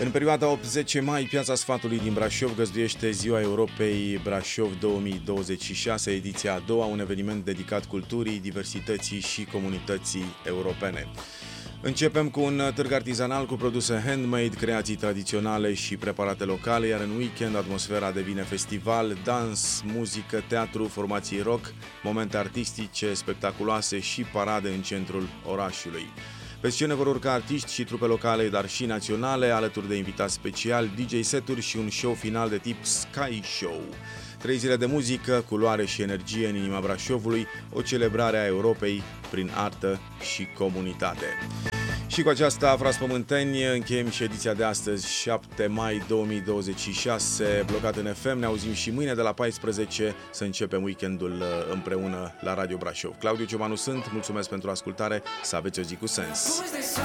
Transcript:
În perioada 8-10 mai, Piața Sfatului din Brașov găzduiește Ziua Europei Brașov 2026, ediția a doua, un eveniment dedicat culturii, diversității și comunității europene. Începem cu un târg artizanal cu produse handmade, creații tradiționale și preparate locale, iar în weekend atmosfera devine festival, dans, muzică, teatru, formații rock, momente artistice spectaculoase și parade în centrul orașului. Pe scenă vor urca artiști și trupe locale, dar și naționale, alături de invitați speciali, DJ seturi și un show final de tip Sky Show. 3 zile de muzică, culoare și energie în inima Brașovului, o celebrare a Europei prin artă și comunitate. Și cu aceasta, frați pământeni, încheiem și ediția de astăzi, 7 mai 2026, blocat în FM. Ne auzim și mâine de la 14 să începem weekendul împreună la Radio Brașov. Claudiu Ciobanu sunt, mulțumesc pentru ascultare, să aveți o zi cu sens.